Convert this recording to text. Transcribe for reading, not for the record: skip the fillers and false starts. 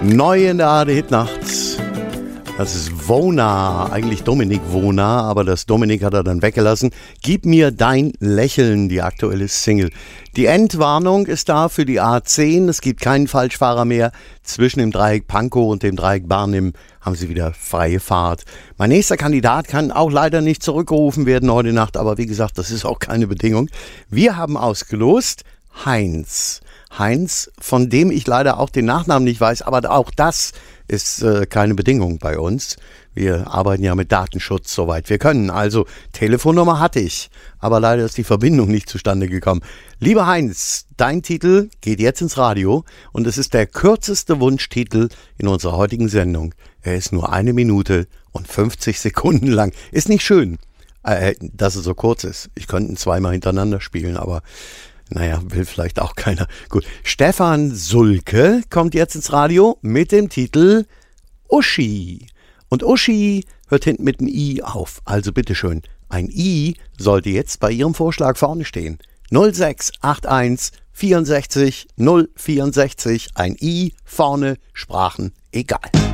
Neu in der ARD-Hitnacht. Das ist Wona, eigentlich Dominik Wona, aber das Dominik hat er dann weggelassen. Gib mir dein Lächeln, die aktuelle Single. Die Endwarnung ist da für die A10. Es gibt keinen Falschfahrer mehr. Zwischen dem Dreieck Pankow und dem Dreieck Barnim haben sie wieder freie Fahrt. Mein nächster Kandidat kann auch leider nicht zurückgerufen werden heute Nacht, aber wie gesagt, das ist auch keine Bedingung. Wir haben ausgelost Heinz. Heinz, von dem ich leider auch den Nachnamen nicht weiß, aber auch das ist keine Bedingung bei uns. Wir arbeiten ja mit Datenschutz, soweit wir können. Also Telefonnummer hatte ich, aber leider ist die Verbindung nicht zustande gekommen. Lieber Heinz, dein Titel geht jetzt ins Radio und es ist der kürzeste Wunschtitel in unserer heutigen Sendung. Er ist nur 1 Minute und 50 Sekunden lang. Ist nicht schön, dass er so kurz ist. Ich könnte ihn zweimal hintereinander spielen, aber naja, will vielleicht auch keiner. Gut, Stefan Sulke kommt jetzt ins Radio mit dem Titel Uschi. Und Uschi hört hinten mit einem I auf. Also bitteschön, ein I sollte jetzt bei Ihrem Vorschlag vorne stehen. 0681 64 064, ein I vorne, Sprachen egal.